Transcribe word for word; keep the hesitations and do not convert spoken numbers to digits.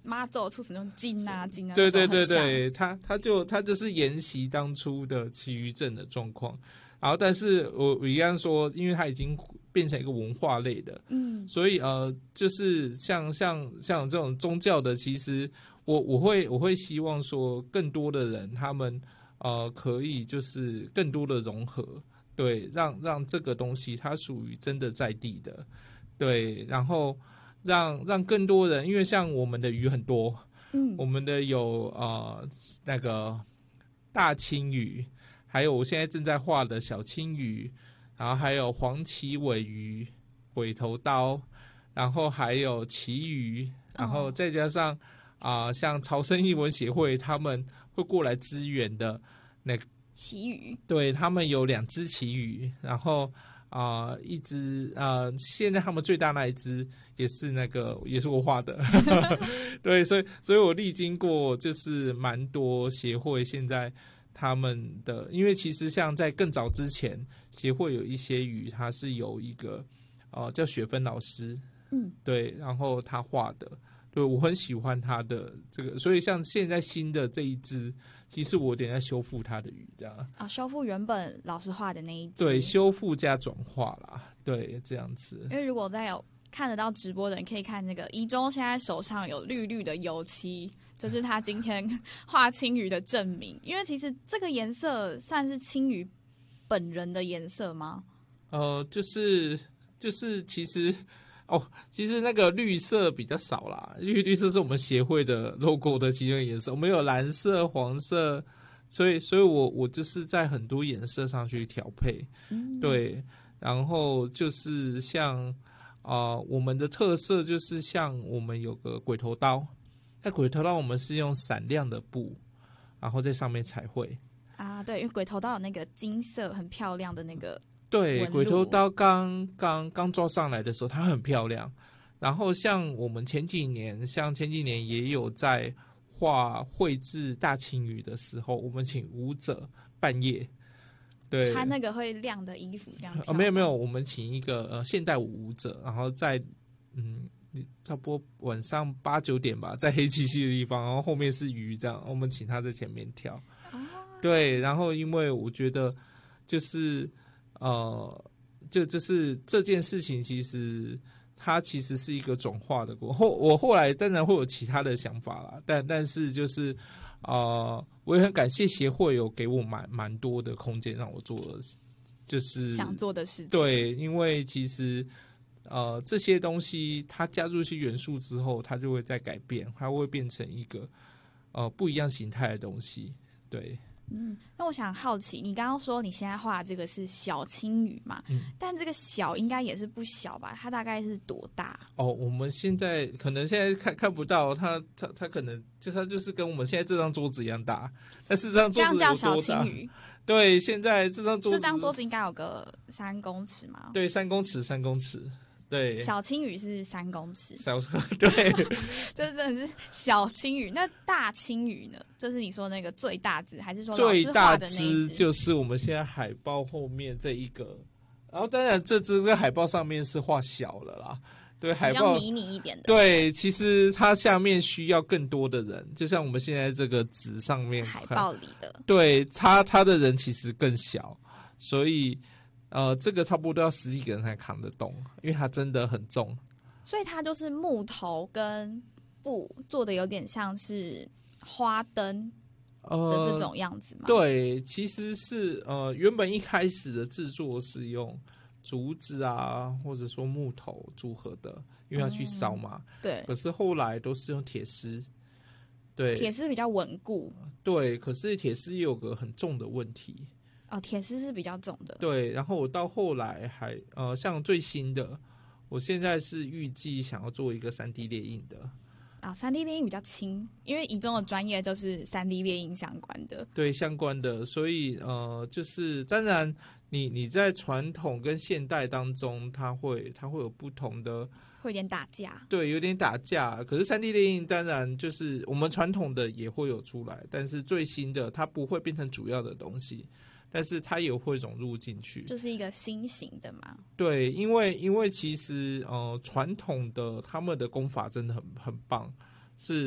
妈祖出什么金啊金啊， 对对对对，他他就他就是沿袭当初的奇余镇的状况。然后，但是我我一样说，因为它已经变成一个文化类的，嗯，所以呃，就是像像像这种宗教的，其实我我会我会希望说，更多的人他们呃可以就是更多的融合，对，让让这个东西它属于真的在地的，对，然后让让更多人，因为像我们的鱼很多，嗯，我们的有呃那个大青鱼。还有我现在正在画的小青鱼，然后还有黄鳍尾鱼、鬼头刀，然后还有旗鱼，然后再加上啊、呃，像朝圣艺文协会他们会过来支援的那个旗鱼，对， 他们有两只旗鱼，然后啊、呃、一只啊、呃，现在他们最大那一只也是那个也是我画的，对，所以所以我历经过就是蛮多协会现在。他们的，因为其实像在更早之前，协会有一些鱼，它是有一个呃叫雪芬老师，嗯，对，然后他画的，对我很喜欢他的这个，所以像现在新的这一只，其实我有点在修复他的鱼，这样啊，修复原本老师画的那一只， 对，修复加转化啦，对，这样子。 因为如果再有看得到直播的人，可以看那个宜中现在手上有绿绿的油漆。这是他今天画青鱼的证明，因为其实这个颜色算是青鱼本人的颜色吗？ 呃，就是就是其实哦，其实那个绿色比较少啦，绿绿色是我们协会的 logo 的其中的颜色，我们有蓝色、黄色，所以所以我我就是在很多颜色上去调配，嗯、对，然后就是像啊、呃，我们的特色就是像我们有个鬼头刀。那鬼头刀我们是用闪亮的布，然后在上面彩绘啊，对，因为鬼头刀有那个金色很漂亮的那个， 对，鬼头刀刚刚刚抓上来的时候，它很漂亮。然后像我们前几年，像前几年也有在画绘制大青鱼的时候，我们请舞者半夜，对， 穿那个会亮的衣服这样。 哦，没有没有，我们请一个呃现代舞舞者，然后在嗯。差不多晚上八九点吧，在黑漆漆的地方，然后后面是鱼，这样我们请他在前面跳。哦、对，然后因为我觉得就是呃，就就是这件事情，其实它其实是一个转化的过程。后我后来当然会有其他的想法啦，但但是就是呃，我也很感谢协会有给我蛮蛮多的空间让我做，就是想做的事情。 对，因为其实。呃，这些东西它加入一些元素之后，它就会在改变，它会变成一个呃不一样形态的东西。对， 嗯，那我想好奇，你刚刚说你现在画这个是小青鱼嘛？嗯，但这个小应该也是不小吧？它大概是多大？ 哦，我们现在可能现在看看不到它，它它可能就它就是跟我们现在这张桌子一样大，但是这张桌子有多大？ 这样叫小青鱼。 对，现在这张桌子， 这张桌子应该有个三公尺吗？ 对，三公尺，三公尺。对， 小青鱼是三公尺， 小对， 这真的是小青鱼。那大青鱼呢？就是你说那个最大只，还是说最大只就是我们现在海报后面这一个？然后当然这只在海报上面是画小了啦，对，海报比较迷你一点的。 对，其实它下面需要更多的人，就像我们现在这个纸上面海报里的， 对，它它的人其实更小，所以。呃，这个差不多都要十几个人才扛得动，因为它真的很重。 所以它就是木头跟布做的，有点像是花灯的这种样子吗？ 呃、对，其实是呃，原本一开始的制作是用竹子啊，或者说木头组合的，因为要去烧嘛。 嗯、对。 可是后来都是用铁丝。对， 铁丝比较稳固。 对，可是铁丝也有个很重的问题。 哦，铁丝是比较重的。 对，然后我到后来还呃，像最新的，我现在是预计想要做一个 三 D 列印的。 啊、哦，三 D 列印比较轻，因为宜中的专业就是三 D 列印相关的。 对，相关的，所以呃，就是当然你你在传统跟现代当中，它会它会有不同的， 会有点打架。 对，有点打架。可是 三 D 列印当然就是我们传统的也会有出来，但是最新的它不会变成主要的东西。但是它也会融入进去， 就是一个新型的嘛。 对，因为因为其实呃传统的他们的功法真的很很棒，是